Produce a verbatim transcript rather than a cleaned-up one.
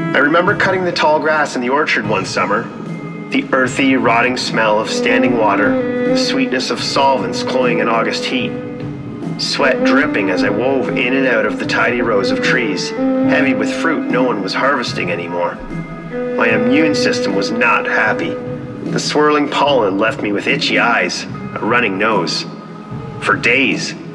I remember cutting the tall grass in the orchard one summer. The earthy, rotting smell of standing water, the sweetness of solvents cloying in August heat. Sweat dripping as I wove in and out of the tidy rows of trees, heavy with fruit no one was harvesting anymore. My immune system was not happy. The swirling pollen left me with itchy eyes, a running nose. For days,